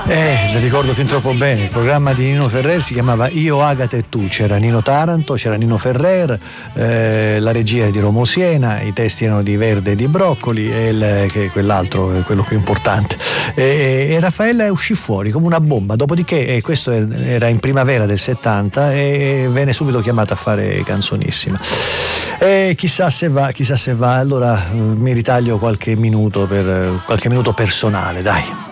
La ricordo fin troppo bene. Il programma di Nino Ferrer si chiamava Io, Agata e tu. C'era Nino Taranto, c'era Nino Ferrer, la regia era di Romo Siena, i testi erano di Verde e di Broccoli e quell'altro, quello più importante. E Raffaella uscì fuori come una bomba. Dopodiché, questo era in primavera del 70, e venne subito chiamata a fare Canzonissima. E chissà se va. Allora mi ritaglio qualche minuto personale, dai.